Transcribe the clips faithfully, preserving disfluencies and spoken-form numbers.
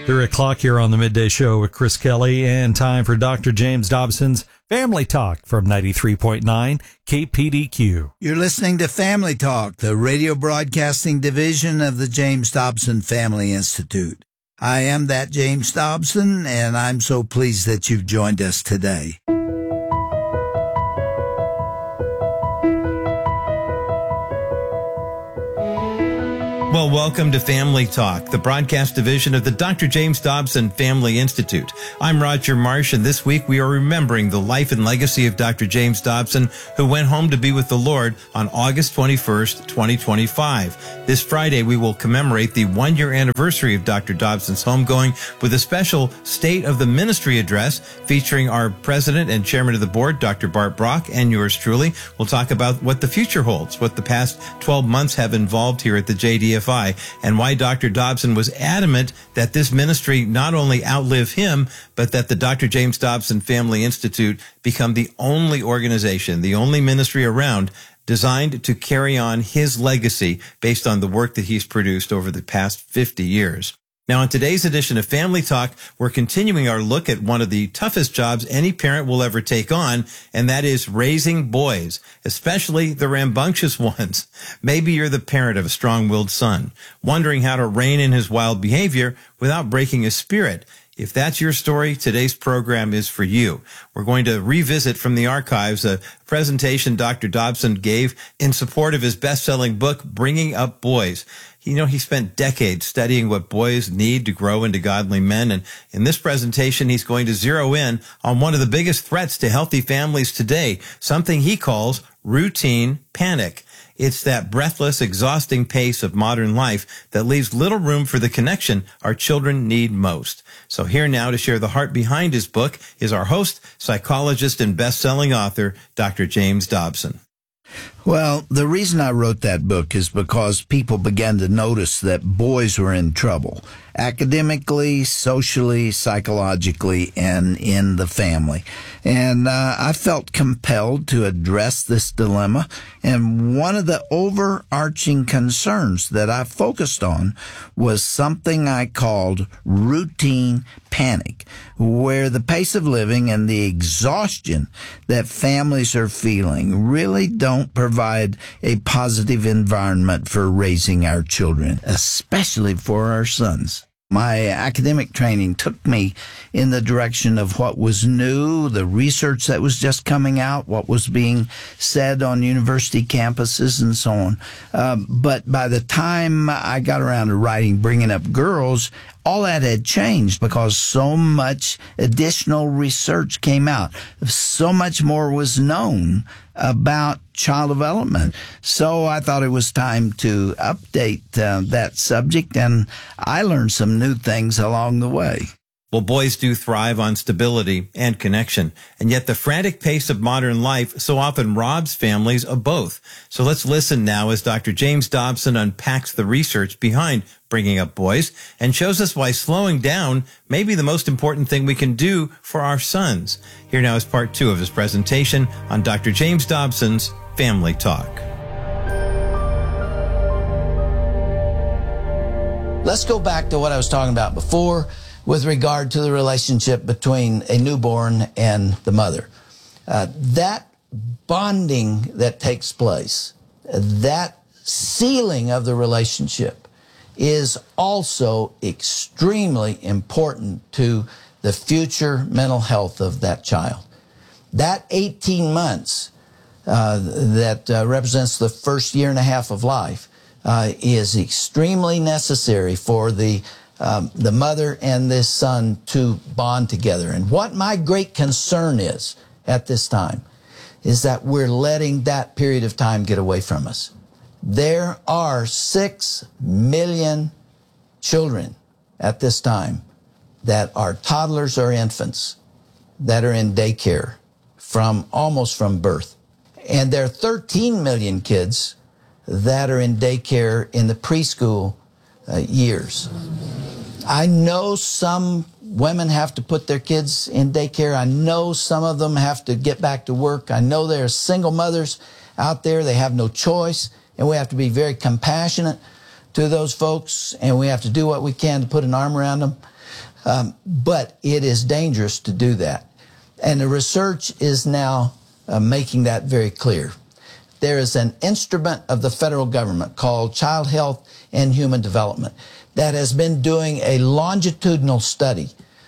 Three o'clock here on the Midday Show with Chris Kelly, and time for Doctor James Dobson's Family Talk from ninety-three point nine K P D Q. You're listening to Family Talk, the radio broadcasting division of the James Dobson Family Institute. I am that James Dobson, and I'm so pleased that you've joined us today. Well, welcome to Family Talk, the broadcast division of the Doctor James Dobson Family Institute. I'm Roger Marsh, and this week we are remembering the life and legacy of Doctor James Dobson, who went home to be with the Lord on August twenty-first, twenty twenty-five. This Friday, we will commemorate the one-year anniversary of Doctor Dobson's homegoing with a special State of the Ministry address featuring our president and chairman of the board, Doctor Bart Brock, and yours truly. We'll talk about what the future holds, what the past twelve months have involved here at the J D F I, and why Doctor Dobson was adamant that this ministry not only outlive him, but that the Doctor James Dobson Family Institute become the only organization, the only ministry around designed to carry on his legacy based on the work that he's produced over the past fifty years. Now, in today's edition of Family Talk, we're continuing our look at one of the toughest jobs any parent will ever take on, and that is raising boys, especially the rambunctious ones. Maybe you're the parent of a strong-willed son, wondering how to rein in his wild behavior without breaking his spirit. If that's your story, today's program is for you. We're going to revisit from the archives a presentation Doctor Dobson gave in support of his best-selling book, Bringing Up Boys. You know, he spent decades studying what boys need to grow into godly men, and in this presentation, he's going to zero in on one of the biggest threats to healthy families today, something he calls routine panic. It's that breathless, exhausting pace of modern life that leaves little room for the connection our children need most. So here now to share the heart behind his book is our host, psychologist, and best-selling author, Doctor James Dobson. Well, the reason I wrote that book is because people began to notice that boys were in trouble, academically, socially, psychologically, and in the family. And uh, I felt compelled to address this dilemma. And one of the overarching concerns that I focused on was something I called routine panic, where the pace of living and the exhaustion that families are feeling really don't provide a positive environment for raising our children, especially for our sons. My academic training took me in the direction of what was new, the research that was just coming out, what was being said on university campuses and so on. Um, but by the time I got around to writing Bringing Up Girls, all that had changed because so much additional research came out. So much more was known about child development. So I thought it was time to update uh, that subject, and I learned some new things along the way. Well, boys do thrive on stability and connection, and yet the frantic pace of modern life so often robs families of both. So let's listen now as Doctor James Dobson unpacks the research behind Bringing Up Boys and shows us why slowing down may be the most important thing we can do for our sons. Here now is part two of his presentation on Doctor James Dobson's Family Talk. Let's go back to what I was talking about before with regard to the relationship between a newborn and the mother. Uh, that bonding that takes place, that sealing of the relationship is also extremely important to the future mental health of that child. That eighteen months uh, that uh, represents the first year and a half of life uh, is extremely necessary for the Um, the mother and this son to bond together. And what my great concern is at this time is that we're letting that period of time get away from us. There are six million children at this time that are toddlers or infants that are in daycare from almost from birth. And there are thirteen million kids that are in daycare in the preschool uh, years. I know some women have to put their kids in daycare. I know some of them have to get back to work. I know there are single mothers out there. They have no choice, and we have to be very compassionate to those folks, and we have to do what we can to put an arm around them. Um, but it is dangerous to do that. And the research is now uh, making that very clear. There is an instrument of the federal government called Child Health and Human Development that has been doing a longitudinal study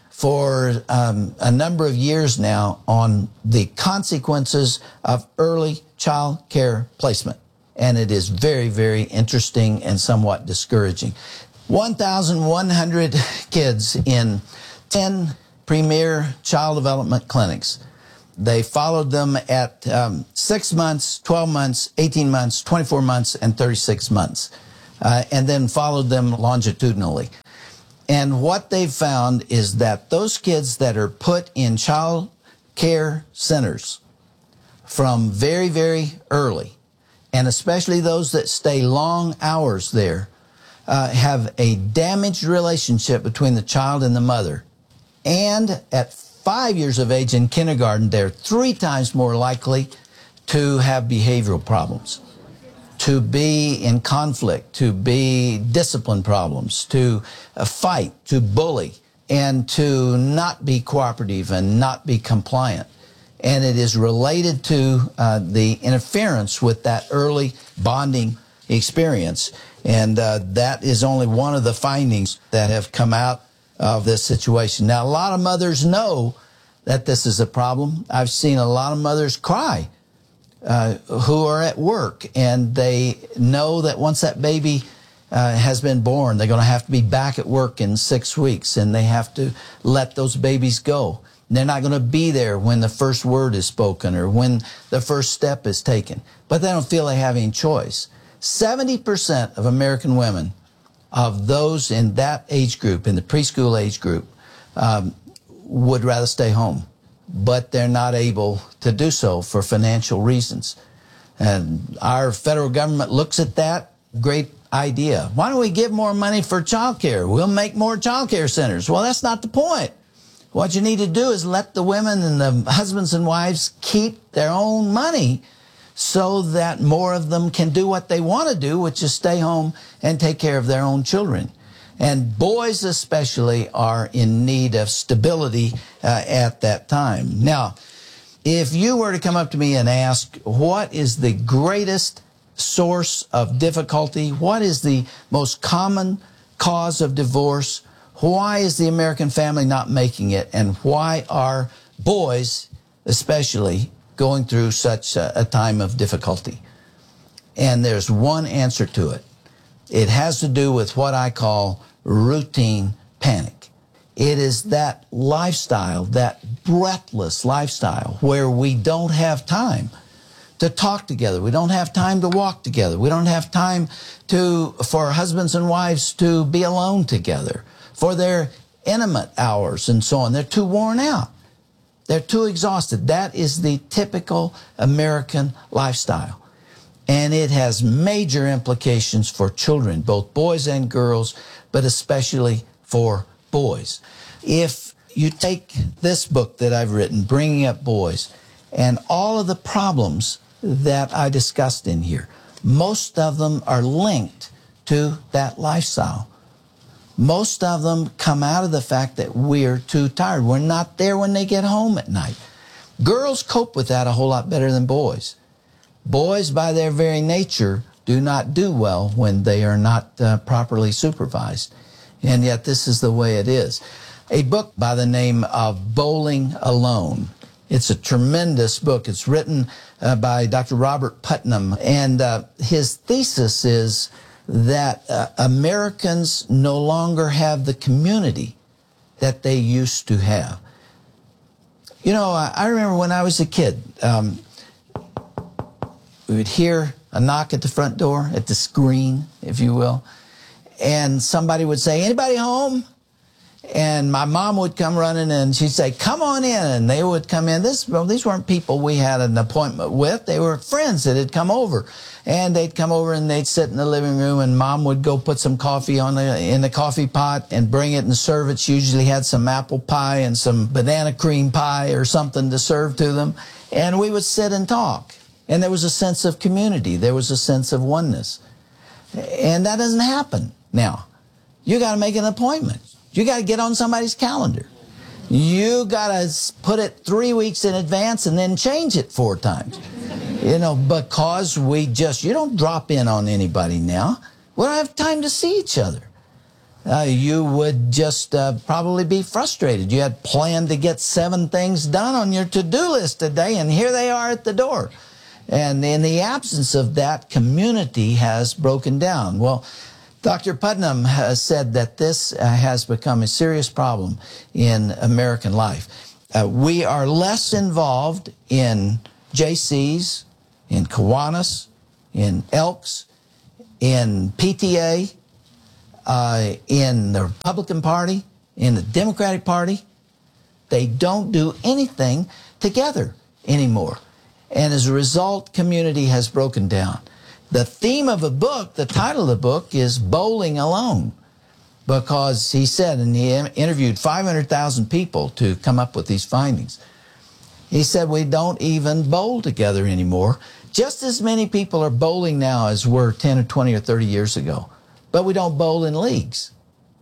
for um, a number of years now on the consequences of early child care placement. And it is very, very interesting and somewhat discouraging. one thousand one hundred kids in ten premier child development clinics. They followed them at um, six months, twelve months, eighteen months, twenty-four months, and thirty-six months, uh, and then followed them longitudinally. And what they found is that those kids that are put in child care centers from very, very early, and especially those that stay long hours there, uh, have a damaged relationship between the child and the mother. And at five years of age in kindergarten, they're three times more likely to have behavioral problems, to be in conflict, to be discipline problems, to uh, fight, to bully, and to not be cooperative and not be compliant. And it is related to uh, the interference with that early bonding experience. And uh, that is only one of the findings that have come out of this situation. Now, a lot of mothers know that this is a problem. I've seen a lot of mothers cry uh, who are at work, and they know that once that baby uh, has been born, they're going to have to be back at work in six weeks, and they have to let those babies go. They're not going to be there when the first word is spoken or when the first step is taken. But they don't feel they have any choice. seventy percent of American women, of those in that age group, in the preschool age group, um, would rather stay home. But they're not able to do so for financial reasons. And our federal government looks at that. Great idea. Why don't we give more money for child care? We'll make more child care centers. Well, that's not the point. What you need to do is let the women and the husbands and wives keep their own money so that more of them can do what they want to do, which is stay home and take care of their own children. And boys especially are in need of stability uh, at that time. Now, if you were to come up to me and ask, what is the greatest source of difficulty? What is the most common cause of divorce? Why is the American family not making it? And why are boys especially going through such a, a time of difficulty? And there's one answer to it. It has to do with what I call routine panic. It is that lifestyle, that breathless lifestyle, where we don't have time to talk together. We don't have time to walk together. We don't have time to, for husbands and wives to be alone together, for their intimate hours and so on. They're too worn out. They're too exhausted. That is the typical American lifestyle. And it has major implications for children, both boys and girls, but especially for boys. If you take this book that I've written, Bringing Up Boys, and all of the problems that I discussed in here, most of them are linked to that lifestyle. Most of them come out of the fact that we're too tired. We're not there when they get home at night. Girls cope with that a whole lot better than boys. Boys, by their very nature, do not do well when they are not uh, properly supervised. And yet this is the way it is. A book by the name of Bowling Alone. It's a tremendous book. It's written uh, by Doctor Robert Putnam. And uh, his thesis is that uh, Americans no longer have the community that they used to have. You know, I, I remember when I was a kid, um, we would hear a knock at the front door, at the screen, if you will, and somebody would say, "Anybody home?" And my mom would come running and she'd say, "Come on in." And they would come in. This, well, these weren't people we had an appointment with. They were friends that had come over. And they'd come over and they'd sit in the living room, and Mom would go put some coffee on the, in the coffee pot and bring it and serve it. She usually had some apple pie and some banana cream pie or something to serve to them. And we would sit and talk. And there was a sense of community. There was a sense of oneness. And that doesn't happen now. You got to make an appointment. You got to get on somebody's calendar. You got to put it three weeks in advance and then change it four times. You know, because we just, you don't drop in on anybody now. We don't have time to see each other. Uh, you would just uh, probably be frustrated. You had planned to get seven things done on your to-do list today, and here they are at the door. And in the absence of that, community has broken down. Well, Doctor Putnam has said that this uh, has become a serious problem in American life. Uh, we are less involved in J Cs, in Kiwanis, in Elks, in P T A, uh, in the Republican Party, in the Democratic Party. They don't do anything together anymore. And as a result, community has broken down. The theme of the book, the title of the book, is Bowling Alone, because he said, and he interviewed five hundred thousand people to come up with these findings. He said, we don't even bowl together anymore. Just as many people are bowling now as were ten or twenty or thirty years ago. But we don't bowl in leagues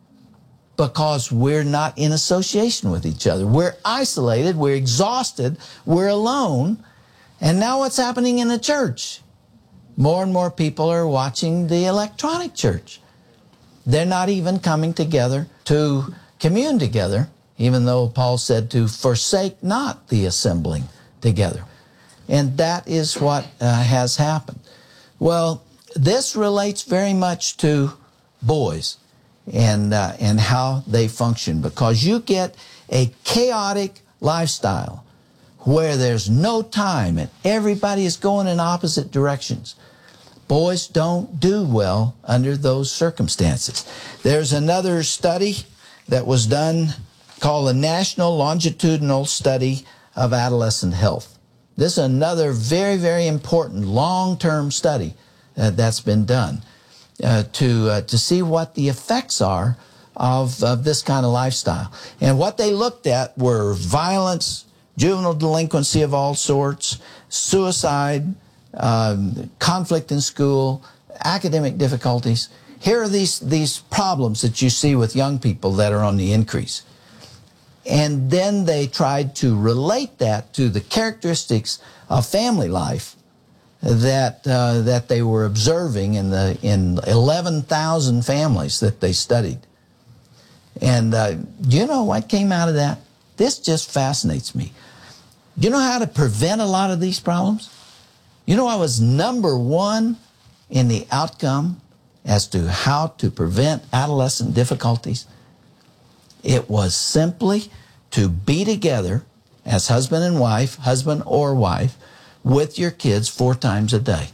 because we're not in association with each other. We're isolated, we're exhausted, we're alone. And now what's happening in the church? More and more people are watching the electronic church. They're not even coming together to commune together, even though Paul said to forsake not the assembling together. And that is what uh, has happened. Well, this relates very much to boys and, uh, and how they function, because you get a chaotic lifestyle where there's no time and everybody is going in opposite directions. Boys don't do well under those circumstances. There's another study that was done called the National Longitudinal Study of Adolescent Health. This is another very, very important long-term study uh, that's been done uh, to, uh, to see what the effects are of, of this kind of lifestyle. And what they looked at were violence, juvenile delinquency of all sorts, suicide, um, conflict in school, academic difficulties. Here are these, these problems that you see with young people that are on the increase. And then they tried to relate that to the characteristics of family life that, uh, that they were observing in, the, in eleven thousand families that they studied. And uh, do you know what came out of that? This just fascinates me. Do you know how to prevent a lot of these problems? You know what was number one in the outcome as to how to prevent adolescent difficulties? It was simply to be together as husband and wife, husband or wife, with your kids four times a day.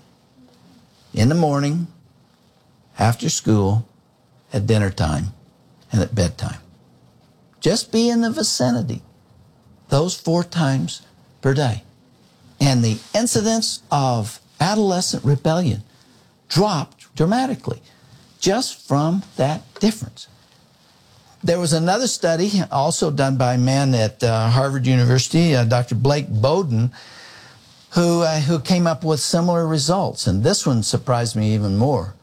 In the morning, after school, at dinner time, and at bedtime. Just be in the vicinity those four times per day. And the incidence of adolescent rebellion dropped dramatically just from that difference. There was another study also done by a man at uh, Harvard University, uh, Doctor Blake Bowden, who, uh, who came up with similar results. And this one surprised me even more.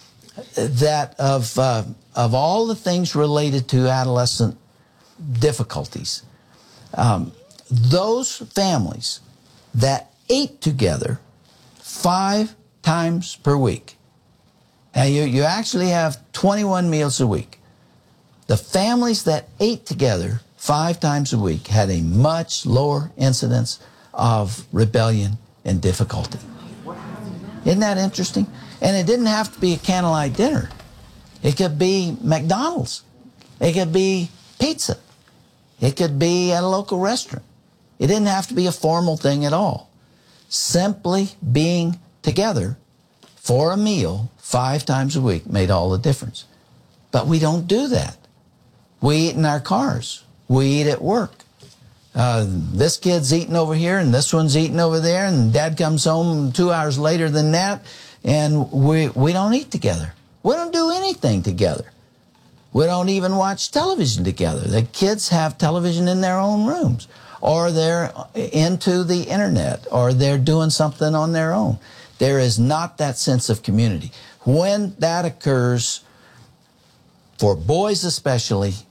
That of, uh, of all the things related to adolescent difficulties, um, those families that ate together five times per week. Now, you, you actually have twenty-one meals a week. The families that ate together five times a week had a much lower incidence of rebellion and difficulty. Isn't that interesting? And it didn't have to be a candlelight dinner. It could be McDonald's. It could be pizza. It could be at a local restaurant. It didn't have to be a formal thing at all. Simply being together for a meal five times a week made all the difference. But we don't do that. We eat in our cars. We eat at work. Uh, this kid's eating over here and this one's eating over there, and dad comes home two hours later than that, and we, we don't eat together. We don't do anything together. We don't even watch television together. The kids have television in their own rooms, or they're into the internet, or they're doing something on their own. There is not that sense of community. When that occurs, for boys especially,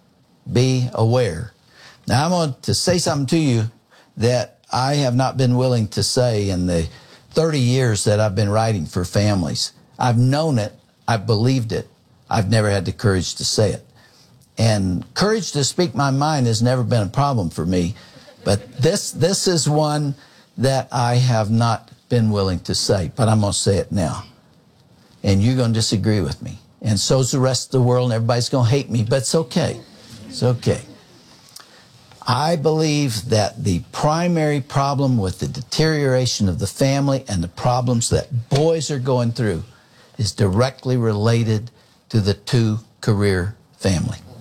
be aware. Now, I'm going to say something to you that I have not been willing to say in the thirty years that I've been writing for families. I've known it. I've believed it. I've never had the courage to say it. And courage to speak my mind has never been a problem for me. But this, this is one that I have not been willing to say, but I'm going to say it now. And you're going to disagree with me. And so's the rest of the world, and everybody's going to hate me, but it's okay. It's okay. I believe that the primary problem with the deterioration of the family and the problems that boys are going through is directly related to the two-career family.